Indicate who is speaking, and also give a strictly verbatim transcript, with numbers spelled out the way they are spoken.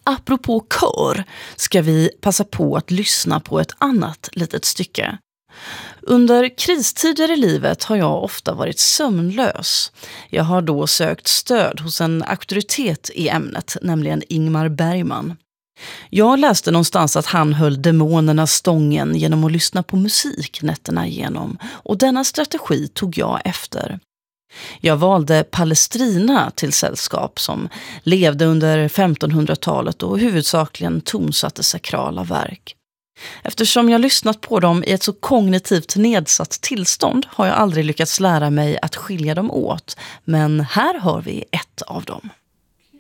Speaker 1: Apropå kör ska vi passa på att lyssna på ett annat litet stycke. Under kristider i livet har jag ofta varit sömnlös. Jag har då sökt stöd hos en auktoritet i ämnet, nämligen Ingmar Bergman. Jag läste någonstans att han höll demonerna stången genom att lyssna på musik nätterna igenom, och denna strategi tog jag efter. Jag valde Palestrina till sällskap, som levde under femtonhundratalet och huvudsakligen tonsatte sakrala verk. Eftersom jag lyssnat på dem i ett så kognitivt nedsatt tillstånd har jag aldrig lyckats lära mig att skilja dem åt, men här har vi ett av dem.